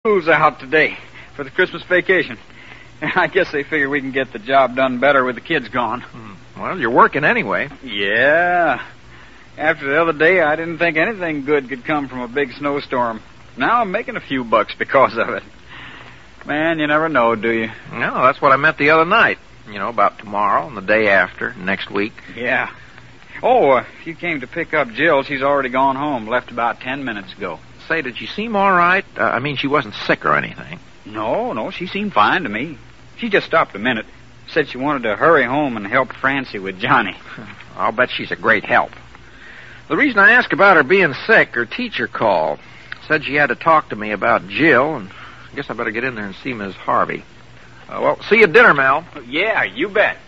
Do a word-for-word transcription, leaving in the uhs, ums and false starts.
Who's out today for the Christmas vacation? I guess they figure we can get the job done better with the kids gone. Well, you're working anyway. Yeah. After the other day, I didn't think anything good could come from a big snowstorm. Now I'm making a few bucks because of it. Man, you never know, do you? No, that's what I meant the other night. You know, about tomorrow and the day after, next week. Yeah. Oh, uh, if you came to pick up Jill, she's already gone home. Left about ten minutes ago. Say, did she seem all right? Uh, I mean, she wasn't sick or anything. No, no, she seemed fine to me. She just stopped a minute. Said she wanted to hurry home and help Francie with Johnny. I'll bet she's a great help. The reason I asked about her being sick, her teacher called. Said she had to talk to me about Jill, and I guess I better get in there and see Miss Harvey. Uh, well, see you at dinner, Mel. Yeah, you bet.